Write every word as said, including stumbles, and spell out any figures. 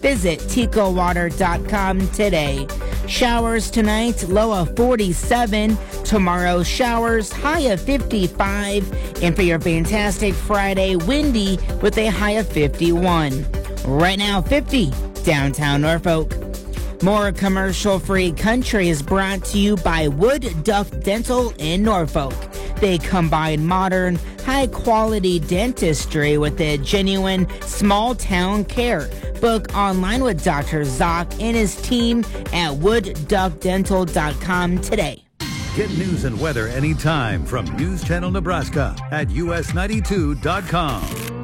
Visit tico water dot com today. Showers tonight, low of forty-seven. Tomorrow, showers, high of fifty-five. And for your fantastic Friday, windy with a high of fifty-one. Right now, fifty, downtown Norfolk. More commercial-free country is brought to you by Wood Duck Dental in Norfolk. They combine modern, high-quality dentistry with a genuine small-town care. Book online with Doctor Zock and his team at wood duck dental dot com today. Get news and weather anytime from News Channel Nebraska at U S ninety-two dot com.